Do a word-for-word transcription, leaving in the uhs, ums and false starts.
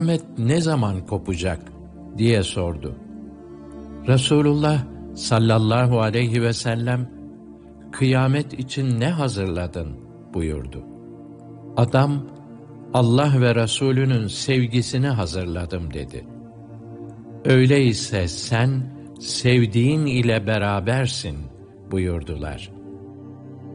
kıyamet ne zaman kopacak diye sordu. Resulullah sallallahu aleyhi ve sellem, kıyamet için ne hazırladın buyurdu. Adam, Allah ve Resulünün sevgisini hazırladım dedi. Öyleyse sen sevdiğin ile berabersin buyurdular.